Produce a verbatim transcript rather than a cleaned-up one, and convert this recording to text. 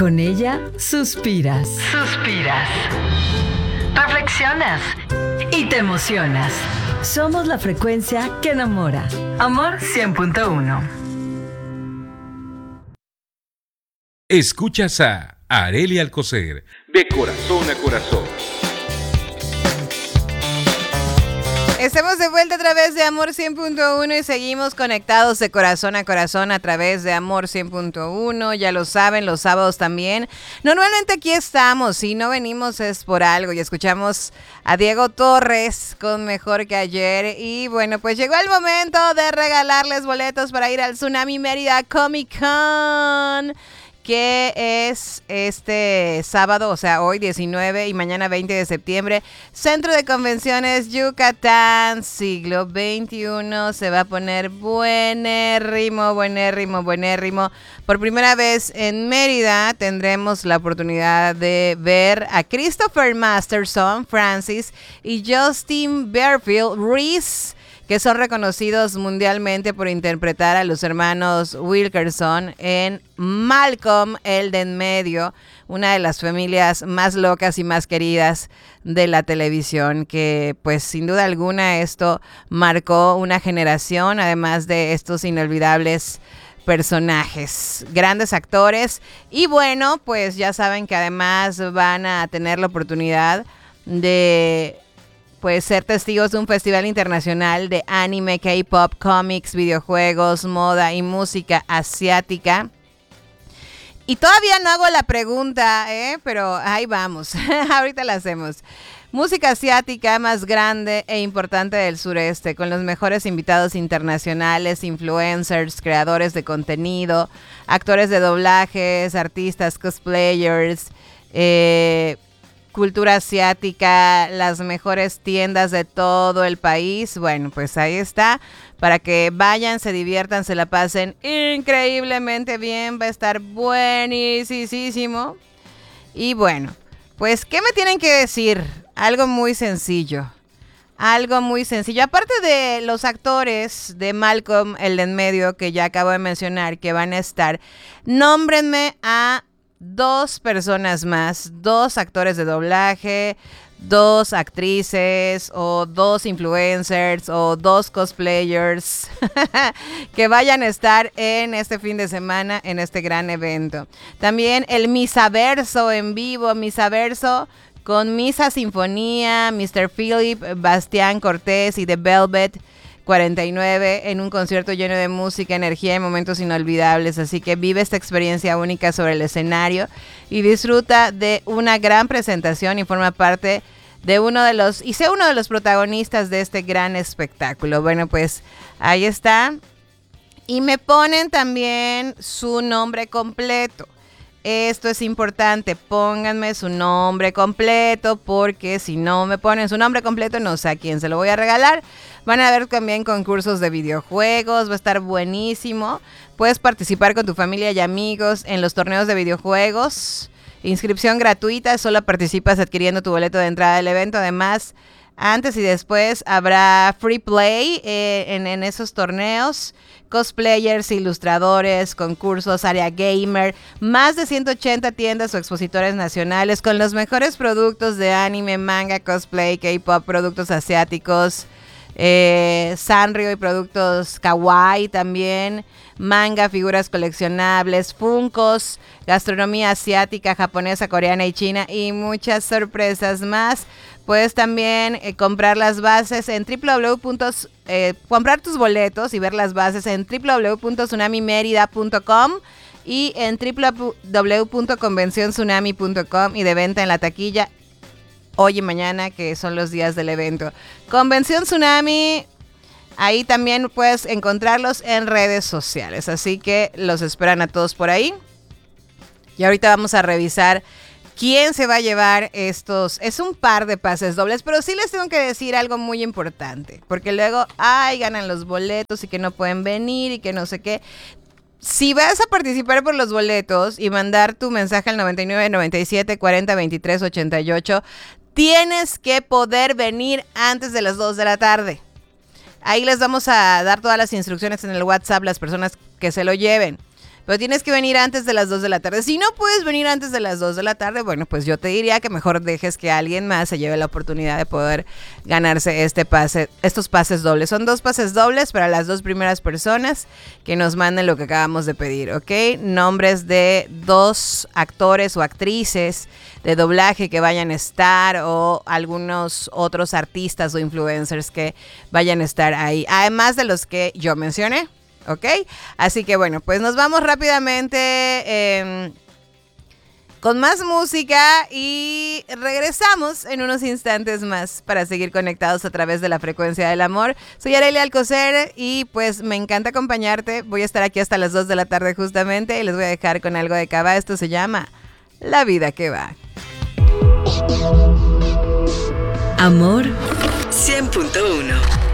Con ella suspiras. Suspiras. Reflexionas. Y te emocionas. Somos la frecuencia que enamora. Amor cien punto uno. Escuchas a Arely Alcocer, de corazón a corazón. Estamos de vuelta a través de Amor cien punto uno y seguimos conectados de corazón a corazón a través de Amor cien punto uno. Ya lo saben, los sábados también. Normalmente aquí estamos, si no venimos es por algo, y escuchamos a Diego Torres con Mejor que Ayer. Y bueno, pues llegó el momento de regalarles boletos para ir al Tsunami Mérida Comic Con, que es este sábado, o sea, hoy diecinueve y mañana veinte de septiembre. Centro de Convenciones Yucatán, siglo veintiuno. Se va a poner buenérrimo, buenérrimo, buenérrimo. Por primera vez en Mérida tendremos la oportunidad de ver a Christopher Masterson, Francis, y Justin Berfield Reese, que son reconocidos mundialmente por interpretar a los hermanos Wilkerson en Malcolm, el de en medio, una de las familias más locas y más queridas de la televisión, que pues sin duda alguna esto marcó una generación, además de estos inolvidables personajes, grandes actores. Y bueno, pues ya saben que además van a tener la oportunidad de pues ser testigos de un festival internacional de anime, K-pop, cómics, videojuegos, moda y música asiática. Y todavía no hago la pregunta, ¿eh? Pero ahí vamos, ahorita la hacemos. Música asiática más grande e importante del sureste, con los mejores invitados internacionales, influencers, creadores de contenido, actores de doblajes, artistas, cosplayers, eh... cultura asiática, las mejores tiendas de todo el país. Bueno, pues ahí está, para que vayan, se diviertan, se la pasen increíblemente bien, va a estar buenísimo. Y bueno, pues ¿qué me tienen que decir? Algo muy sencillo, algo muy sencillo. Aparte de los actores de Malcolm, el de en medio, que ya acabo de mencionar, que van a estar, nómbrenme a dos personas más, dos actores de doblaje, dos actrices o dos influencers o dos cosplayers que vayan a estar en este fin de semana en este gran evento. También el Misaverso en vivo, Misaverso con Misa Sinfonía, mister Philip, Bastián Cortés y The Velvet cuarenta y nueve en un concierto lleno de música, energía y momentos inolvidables. Así que vive esta experiencia única sobre el escenario y disfruta de una gran presentación y forma parte de uno de los, y sea uno de los protagonistas de este gran espectáculo. Bueno, pues ahí está. Y me ponen también su nombre completo. Esto es importante, pónganme su nombre completo, porque si no me ponen su nombre completo, no sé a quién se lo voy a regalar. Van a haber también concursos de videojuegos, va a estar buenísimo. Puedes participar con tu familia y amigos en los torneos de videojuegos. Inscripción gratuita, solo participas adquiriendo tu boleto de entrada del evento. Además, antes y después habrá free play eh, en, en esos torneos. Cosplayers, ilustradores, concursos, área gamer, más de ciento ochenta tiendas o expositores nacionales con los mejores productos de anime, manga, cosplay, K-pop, productos asiáticos, eh, Sanrio y productos kawaii también, manga, figuras coleccionables, funkos, gastronomía asiática, japonesa, coreana y china y muchas sorpresas más. Puedes también eh, comprar las bases en www. Eh, comprar tus boletos y ver las bases en w w w punto tsunami merida punto com y en w w w punto convención tsunami punto com y de venta en la taquilla hoy y mañana, que son los días del evento. Convención Tsunami, ahí también puedes encontrarlos en redes sociales, así que los esperan a todos por ahí. Y ahorita vamos a revisar quién se va a llevar estos. Es un par de pases dobles, pero sí les tengo que decir algo muy importante, porque luego, ay, ganan los boletos y que no pueden venir y que no sé qué. Si vas a participar por los boletos y mandar tu mensaje al noventa y nueve, noventa y siete, cuarenta, veintitrés, ochenta y ocho, tienes que poder venir antes de las dos de la tarde. Ahí les vamos a dar todas las instrucciones en el WhatsApp, las personas que se lo lleven. pero tienes que venir antes de las dos de la tarde. Si no puedes venir antes de las dos de la tarde, bueno, pues yo te diría que mejor dejes que alguien más se lleve la oportunidad de poder ganarse este pase, estos pases dobles. Son dos pases dobles para las dos primeras personas que nos manden lo que acabamos de pedir, ¿ok? Nombres de dos actores o actrices de doblaje que vayan a estar o algunos otros artistas o influencers que vayan a estar ahí, además de los que yo mencioné, ¿ok? Así que bueno, pues nos vamos rápidamente eh, con más música y regresamos en unos instantes más para seguir conectados a través de la frecuencia del amor. Soy Arelia Alcocer y pues me encanta acompañarte. Voy a estar aquí hasta las dos de la tarde justamente y les voy a dejar con algo de Cava. Esto se llama La Vida que Va. Amor cien punto uno.